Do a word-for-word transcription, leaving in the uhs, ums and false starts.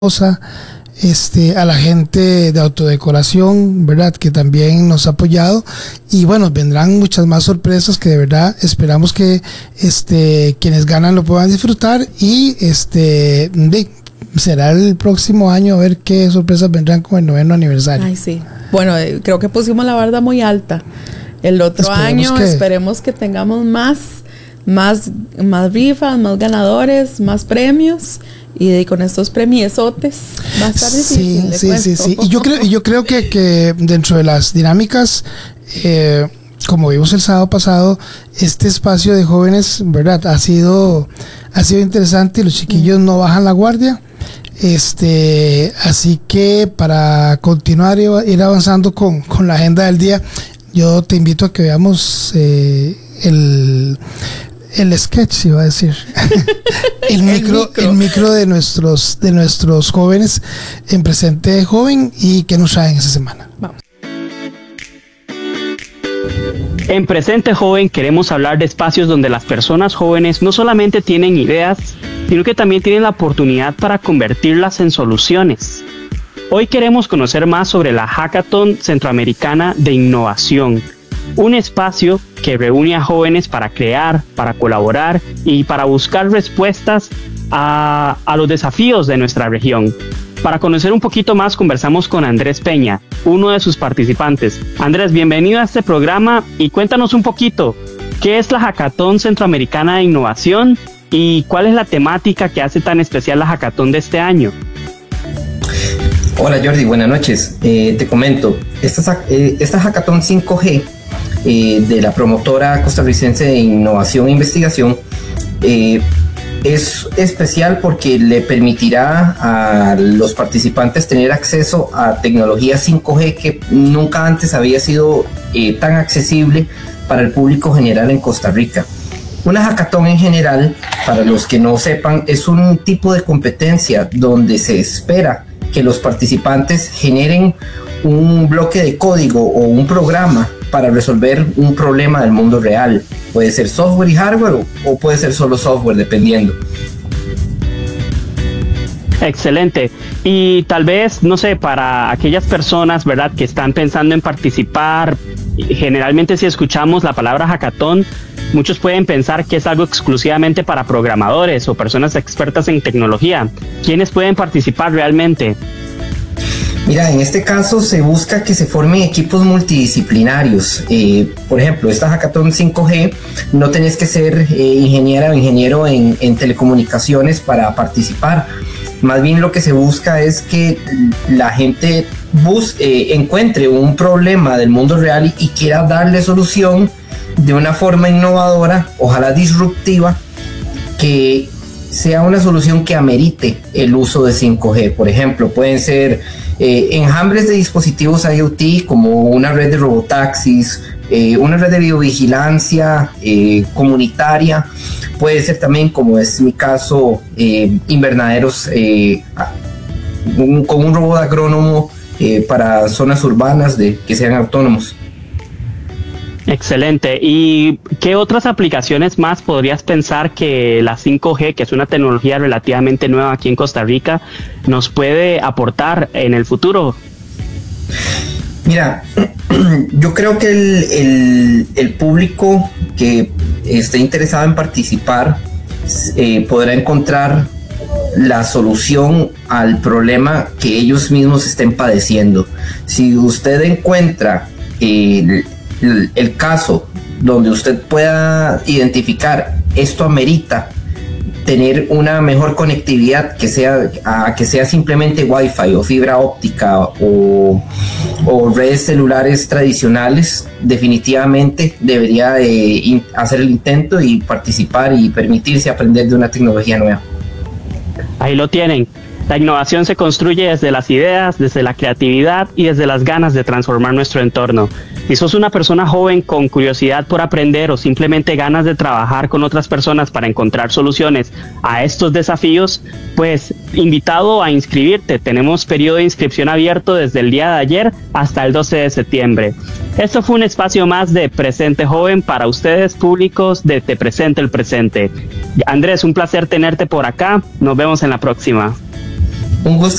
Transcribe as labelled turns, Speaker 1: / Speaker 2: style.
Speaker 1: Este, a la gente de autodecoración, ¿verdad?, que también nos ha apoyado, y bueno, vendrán muchas más sorpresas que de verdad esperamos que este, quienes ganan lo puedan disfrutar, y este, de, será el próximo año a ver qué sorpresas vendrán con el noveno aniversario.
Speaker 2: Ay, sí. Bueno, eh, creo que pusimos la barda muy alta. El otro esperemos año que... esperemos que tengamos más, más, más rifas, más ganadores, más premios. Y de, con estos premiesotes va a estar difícil.
Speaker 1: Sí, sí, sí, sí. Y yo creo, yo creo que, que dentro de las dinámicas, eh, como vimos el sábado pasado, este espacio de jóvenes, ¿verdad?, ha sido, ha sido interesante, y los chiquillos mm. no bajan la guardia. Este, así que para continuar y ir avanzando con, con la agenda del día, yo te invito a que veamos eh, el el sketch, iba a decir el micro, el micro el micro de nuestros de nuestros jóvenes en Presente Joven, y que nos traen esa semana. Vamos.
Speaker 3: En Presente Joven queremos hablar de espacios donde las personas jóvenes no solamente tienen ideas, sino que también tienen la oportunidad para convertirlas en soluciones. Hoy queremos conocer más sobre la Hackathon Centroamericana de Innovación, un espacio que reúne a jóvenes para crear, para colaborar y para buscar respuestas a, a los desafíos de nuestra región. Para conocer un poquito más, conversamos con Andrés Peña, uno de sus participantes. Andrés, bienvenido a este programa y cuéntanos un poquito, ¿qué es la Hackathon Centroamericana de Innovación y cuál es la temática que hace tan especial la Hackathon de este año?
Speaker 4: Hola Jordi, buenas noches. Eh, te comento, esta, eh, esta Hackathon cinco G eh, de la promotora costarricense de Innovación e Investigación eh, es especial porque le permitirá a los participantes tener acceso a tecnología cinco G que nunca antes había sido eh, tan accesible para el público general en Costa Rica. Una hackathon en general, para los que no sepan, es un tipo de competencia donde se espera que los participantes generen un bloque de código o un programa para resolver un problema del mundo real. Puede ser software y hardware o, o puede ser solo software, dependiendo.
Speaker 3: Excelente. Y tal vez, no sé, para aquellas personas, ¿verdad?, que están pensando en participar, generalmente si escuchamos la palabra hackathon, muchos pueden pensar que es algo exclusivamente para programadores o personas expertas en tecnología. ¿Quiénes pueden participar realmente?
Speaker 4: Mira, en este caso se busca que se formen equipos multidisciplinarios. Eh, por ejemplo, esta Hackathon cinco G, no tenés que ser eh, ingeniera o ingeniero en, en telecomunicaciones para participar. Más bien lo que se busca es que la gente bus eh, encuentre un problema del mundo real y, y quiera darle solución de una forma innovadora, ojalá disruptiva, que sea una solución que amerite el uso de cinco G. Por ejemplo, pueden ser eh, enjambres de dispositivos IoT como una red de robotaxis, eh, una red de videovigilancia eh, comunitaria. Puede ser también, como es mi caso, eh, invernaderos eh, un, con un robot agrónomo eh, para zonas urbanas de, que sean autónomos.
Speaker 3: Excelente. ¿Y qué otras aplicaciones más podrías pensar que la cinco G, que es una tecnología relativamente nueva aquí en Costa Rica, nos puede aportar en el futuro?
Speaker 4: Mira, yo creo que el, el, el público que esté interesado en participar eh, podrá encontrar la solución al problema que ellos mismos estén padeciendo. Si usted encuentra eh, el, el caso donde usted pueda identificar esto amerita tener una mejor conectividad, que sea a que sea simplemente Wi-Fi o fibra óptica o, o redes celulares tradicionales, definitivamente debería de hacer el intento y participar y permitirse aprender de una tecnología nueva.
Speaker 3: Ahí lo tienen. La innovación se construye desde las ideas, desde la creatividad y desde las ganas de transformar nuestro entorno. Si sos una persona joven con curiosidad por aprender o simplemente ganas de trabajar con otras personas para encontrar soluciones a estos desafíos, pues invitado a inscribirte. Tenemos periodo de inscripción abierto desde el día de ayer hasta el doce de septiembre. Esto fue un espacio más de Presente Joven para ustedes, públicos de Te Presente el Presente. Andrés, un placer tenerte por acá. Nos vemos en la próxima.
Speaker 4: Un gusto.